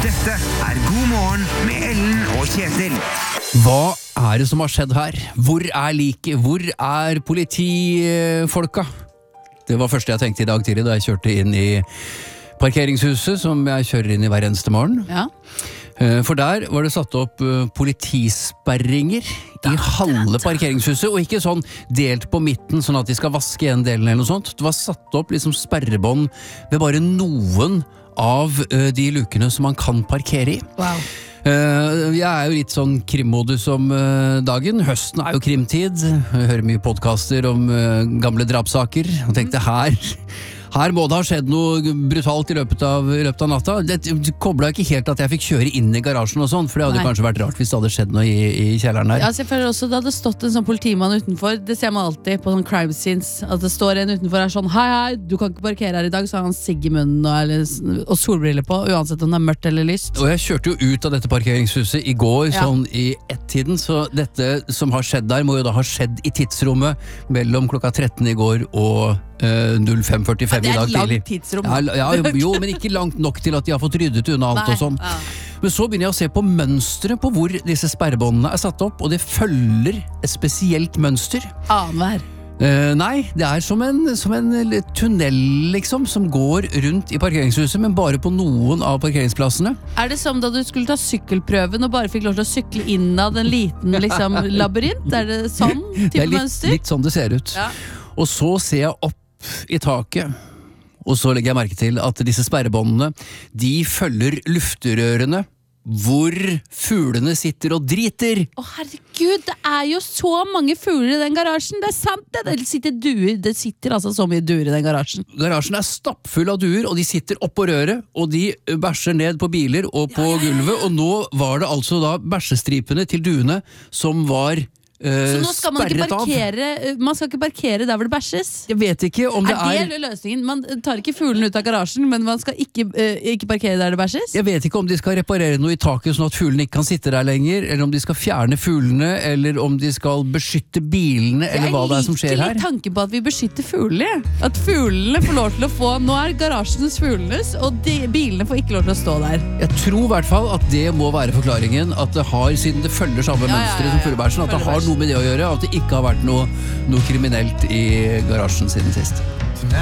Dette God morgen med Ellen og Kjetil. Hva det som har skjedd her? Hvor liket? Hvor politifolka? Det var første jeg tenkte i dag tidlig da jeg kjørte inn i parkeringshuset som jeg kjører inn i hver eneste morgen. Ja. For der var det satt opp politisperringer i halve parkeringshuset, og ikke sånn delt på midten sånn at de skal vaske en delen eller noe sånt. Det var satt opp liksom sperrebånd ved bare noen av de lukene som man kan parkere i. Wow. Jeg jo litt sånn krimmodus om dagen. Høsten jo krimtid. Jeg hører mye podcaster om gamle drapssaker og tenkte her må det ha skjedd noe brutalt i løpet av natta. Det koblet ikke helt at jeg fikk kjøre inn i garasjen og sånn, for det hadde kanskje vært rart hvis det hadde skjedd noe i kjelleren der. Ja, så jeg føler også det hadde stått en sånn politimann utenfor. Det ser man alltid på sånn crime scenes, at det står en utenfor sånn, hei, du kan ikke parkere her i dag, så har han sigg i munnen og solbriller på, uansett om det mørkt eller lyst. Og jeg kjørte jo ut av dette parkeringshuset i går, sånn i ett-tiden, så dette som har skjedd der må jo da ha skjedd i tidsrommet mellom klokka 13 i går og 05:45 i dag tidlig. Det et langt tidsrom. Jo, men ikke langt nok til at de har fått ryddet unna alt og sånn. Ja. Men så begynner jeg å se på mønstret på hvor disse sperrebåndene satt opp, og det følger et spesielt mønster. Annenhver. Nei, det som en tunnel liksom, som går rundt i parkeringshuset, men bare på noen av parkeringsplassene. Det som da du skulle ta sykkelprøven og bare fikk lov til å sykle inn av en liten liksom, labyrint? Det sånn type mønster? Litt sånn det ser ut. Ja. Og så ser jeg opp i taket, og så legger jeg merke til at disse sperrebåndene, de følger lufterørene hvor fuglene sitter og driter. Herregud, det jo så mange fugler i den garasjen. Det sant det. Det sitter altså så mye duer i den garasjen. Garasjen stappfull av duer, og de sitter oppå røret, og de bæsjer ned på biler og på gulvet, og nå var det altså da bæsjestripene til duene som var så nå skal man ikke parkere av. Man skal ikke parkere der hvor det bæsjes. Jeg vet ikke om det løsningen? Man tar ikke fuglene ut av garasjen, men man skal ikke parkere der det bæsjes? Jeg vet ikke om de skal reparere noe i taket sånn at fuglene ikke kan sitte der lenger, eller om de skal fjerne fuglene, eller om de skal beskytte bilene, eller hva det som skjer her. Jeg liker litt tanken på at vi beskytter fuglene. At fuglene får lov til å få, nå garasjens fuglenes, og bilene får ikke lov til å stå der. Jeg tror i hvert fall at det må være forklaringen, at det har, siden det følger samme mønstret som fuglebæsjen, at det har noe med det å gjøre, at det ikke har vært noe kriminelt i garasjen siden sist.